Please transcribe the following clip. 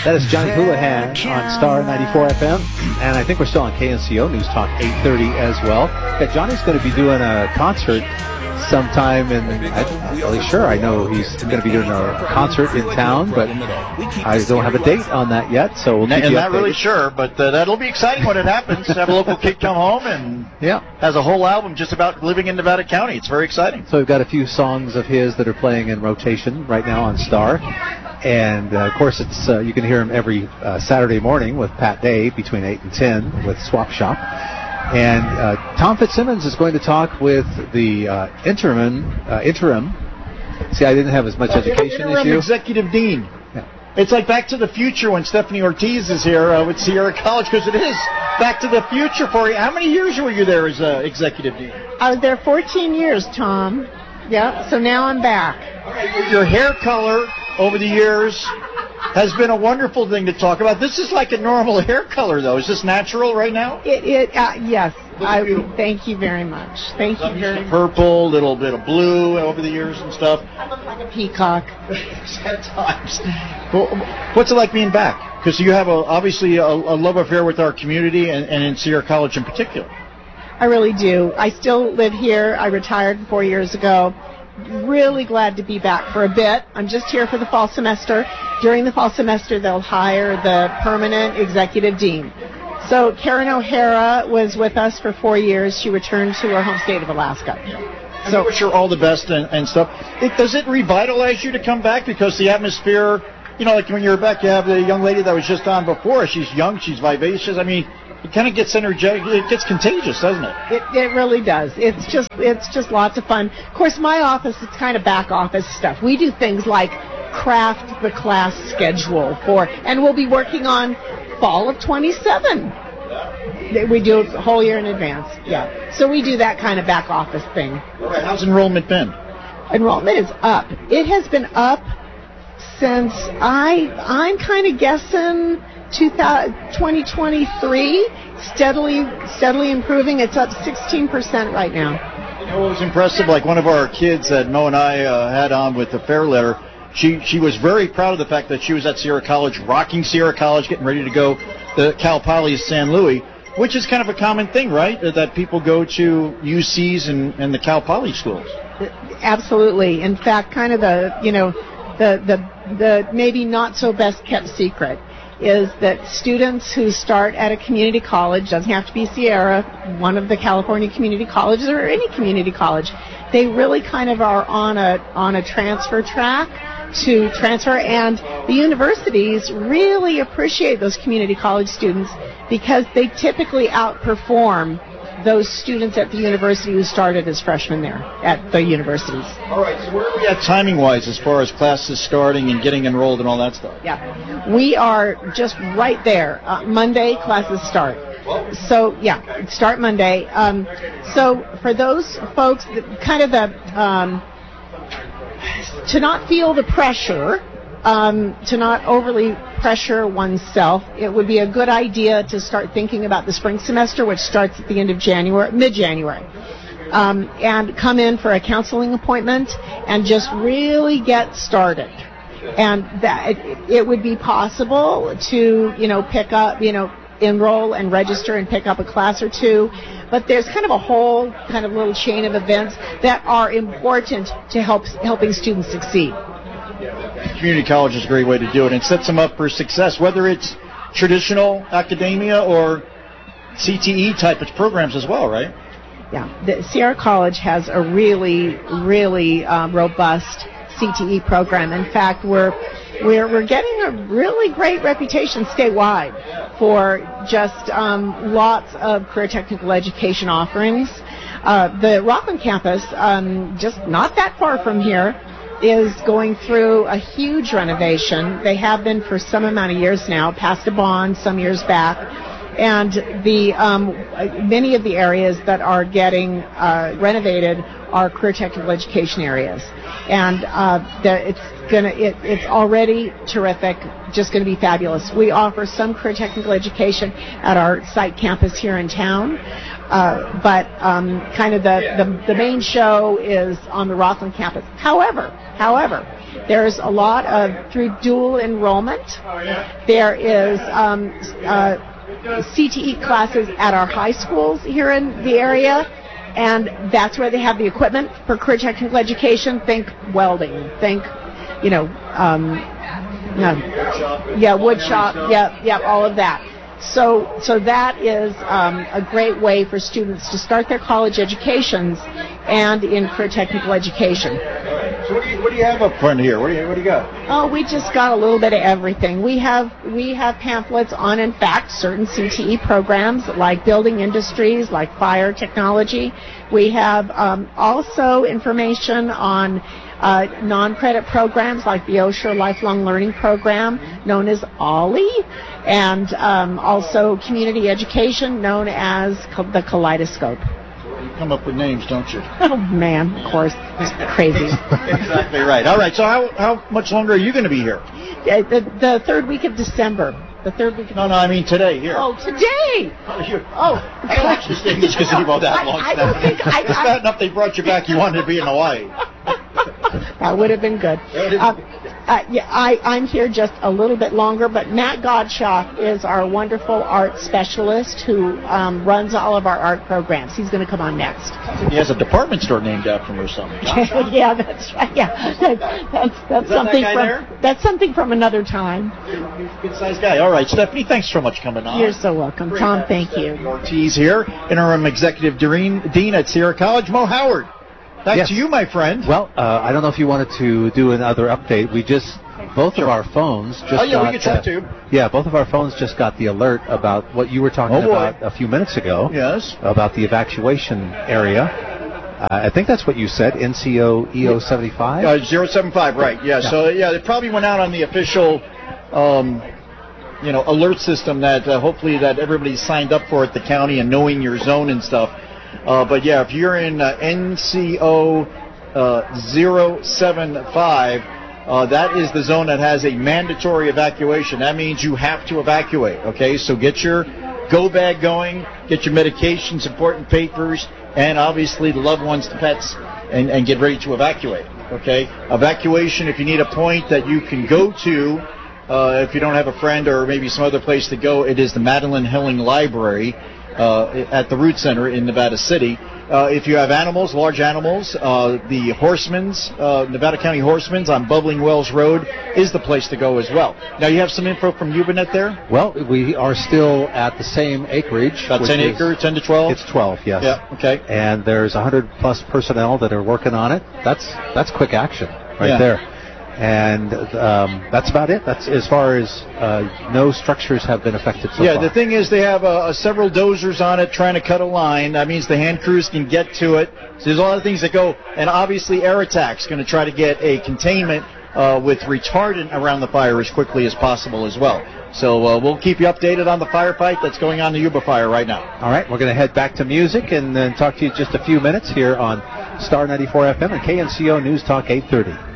That is Johnny Houlihan on Star 94 FM, and I think we're still on KNCO News Talk 830 as well. Yeah, Johnny's going to be doing a concert sometime, and I'm not really sure. I know he's going to be doing a concert in town, but I don't have a date on that yet, so we'll keep you updated. Not really sure, but that'll be exciting when it happens. Have a local kid come home and has a whole album just about living in Nevada County. It's very exciting. So we've got a few songs of his that are playing in rotation right now on Star. And, of course, it's you can hear him every Saturday morning with Pat Day between 8 and 10 with Swap Shop. And Tom Fitzsimmons is going to talk with the interim. See, I didn't have as much education as you. Executive Dean. Yeah. It's like Back to the Future when Stephanie Ortiz is here with Sierra College, because it is Back to the Future for you. How many years were you there as Executive Dean? I was there 14 years, Tom. Yeah, so now I'm back. Your hair color over the years has been a wonderful thing to talk about. This is like a normal hair color, though. Is this natural right now? Yes. Thank you very much. Thank you very much. Purple, little bit of blue over the years and stuff. I look like a peacock. At times. Well, what's it like being back? Because you have obviously a love affair with our community and in Sierra College in particular. I really do. I still live here. I retired 4 years ago. Really glad to be back for a bit. I'm just here for the fall semester. During the fall semester, they'll hire the permanent executive dean. So Karen O'Hara was with us for 4 years. She returned to her home state of Alaska. So I wish her all the best and stuff. Does it revitalize you to come back? Because the atmosphere, like when you're back, you have the young lady that was just on before. She's young. She's vivacious. I mean, it kind of gets energetic. It gets contagious, doesn't it? It really does. It's just lots of fun. Of course, my office is kind of back office stuff. We do things like craft the class schedule and we'll be working on fall of 27. We do it a whole year in advance. Yeah. So we do that kind of back office thing. All right. How's enrollment been? Enrollment is up. It has been up since I'm kind of guessing 2023, steadily improving. It's up 16% right now. It was impressive. Like one of our kids that Mo and I had on with the fair letter, she was very proud of the fact that she was at Sierra College, rocking Sierra College, getting ready to go to Cal Poly San Luis, which is kind of a common thing, right? That people go to UCs and the Cal Poly schools. Absolutely. In fact, kind of the maybe not so best kept secret is that students who start at a community college, doesn't have to be Sierra, one of the California community colleges or any community college, they really kind of are on a transfer track to transfer, and the universities really appreciate those community college students because they typically outperform those students at the university who started as freshmen there at the universities. All right, so where are we at timing-wise as far as classes starting and getting enrolled and all that stuff? Yeah, we are just right there. Monday, classes start. So, start Monday. So for those folks, to not feel the pressure, to not overly pressure oneself, it would be a good idea to start thinking about the spring semester, which starts at the end of mid-January, and come in for a counseling appointment and just really get started. And that it would be possible to, pick up, enroll and register and pick up a class or two. But there's kind of a whole kind of little chain of events that are important to helping students succeed. Community college is a great way to do it, and sets them up for success, whether it's traditional academia or CTE type of programs as well, right? Yeah, the Sierra College has a really, really robust CTE program. In fact, we're getting a really great reputation statewide for just lots of career technical education offerings. The Rockland campus, just not that far from here, is going through a huge renovation. They have been for some amount of years now, passed a bond some years back, and the many of the areas that are getting renovated are career technical education areas, and it's already terrific, just going to be fabulous. We offer some career technical education at our site campus here in town, but kind of the main show is on the Rockland campus. However, There's a lot of, through dual enrollment, there is CTE classes at our high schools here in the area, and that's where they have the equipment for career technical education. Think welding, think, wood shop, all of that. So that is a great way for students to start their college educations and in career technical education. So what do you have up front here? What do you got? Oh, we just got a little bit of everything. We have pamphlets on, in fact, certain CTE programs like building industries, like fire technology. We have also information on non-credit programs like the Osher Lifelong Learning Program, known as OLLI, and also community education, known as the Kaleidoscope. You come up with names, don't you? Oh, man, of course. It's crazy. Exactly right. All right, so how much longer are you going to be here? The third week of December. The third week of No, I mean today, here. Oh, today! I don't actually stay in this gazebo that long. I don't think It's bad enough they brought you back. You wanted to be in Hawaii. That would have been good. I'm here just a little bit longer, but Matt Godshaw is our wonderful art specialist who runs all of our art programs. He's going to come on next. He has a department store named after him or something. Yeah, that's right. Yeah, that's something that's something from another time. Good-sized guy. All right, Stephanie, thanks so much for coming on. You're so welcome. Tom, thank you. Ortiz here, interim executive dean at Sierra College. Mo Howard. Back to you, my friend. Well, I don't know if you wanted to do another update. Both of our phones just got... we can try to. Yeah, both of our phones just got the alert about what you were talking about a few minutes ago. Yes. About the evacuation area. I think that's what you said, NCO EO 75? 075, right. Yeah, so it probably went out on the official... alert system that hopefully that everybody signed up for at the county and knowing your zone and stuff. But yeah, if you're in NCO 075, that is the zone that has a mandatory evacuation. That means you have to evacuate, okay? So get your go bag going, get your medications, important papers, and obviously the loved ones, the pets, and get ready to evacuate, okay? Evacuation, if you need a point that you can go to, if you don't have a friend or maybe some other place to go, it is the Madeline Hilling Library at the Root Center in Nevada City. If you have animals, large animals, the Horsemen's, Nevada County Horsemen's on Bubbling Wells Road is the place to go as well. Now, you have some info from Ubinet there? Well, we are still at the same acreage. About 10 acres, 10 to 12? It's 12, yes. Yeah, okay. And there's 100-plus personnel that are working on it. That's quick action right there. And that's about it. That's as far as no structures have been affected so far. Yeah, the thing is they have several dozers on it trying to cut a line. That means the hand crews can get to it. So there's a lot of things that go. And obviously Air Attack's going to try to get a containment with retardant around the fire as quickly as possible as well. So we'll keep you updated on the firefight that's going on in the Yuba Fire right now. All right, we're going to head back to music and then talk to you just a few minutes here on Star 94 FM and KNCO News Talk 830.